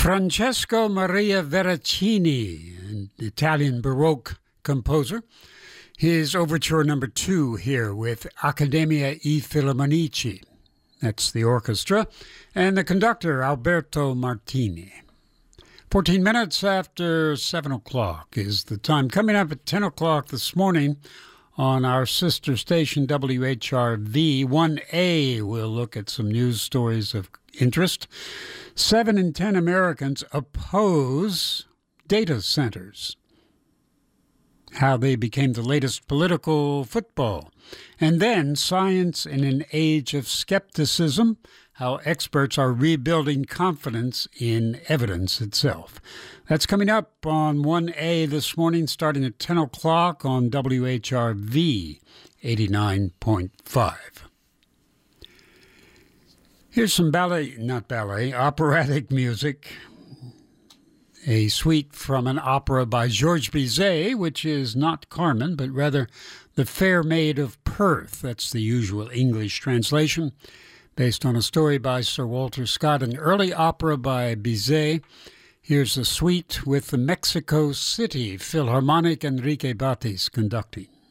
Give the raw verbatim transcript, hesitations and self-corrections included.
Francesco Maria Veracini, an Italian Baroque composer. His overture number two here with Accademia I Filarmonici. That's the orchestra. And the conductor, Alberto Martini. fourteen minutes after seven o'clock is the time. Coming up at ten o'clock this morning on our sister station, W H R V one A, we'll look at some news stories of interest. Seven in ten Americans oppose data centers. How they became the latest political football. And then science in an age of skepticism, how experts are rebuilding confidence in evidence itself. That's coming up on one A this morning, starting at ten o'clock on W H R V eighty-nine point five. Here's some ballet, not ballet, operatic music. A suite from an opera by Georges Bizet, which is not Carmen, but rather The Fair Maid of Perth. That's the usual English translation, based on a story by Sir Walter Scott, an early opera by Bizet. Here's a suite with the Mexico City Philharmonic, Enrique Batis conducting.